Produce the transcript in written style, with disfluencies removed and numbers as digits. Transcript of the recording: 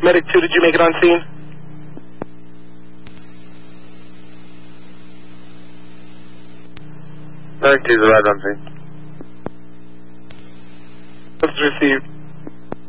Medic 2, did you make it on scene? Medic 2's arrived on scene. What's received?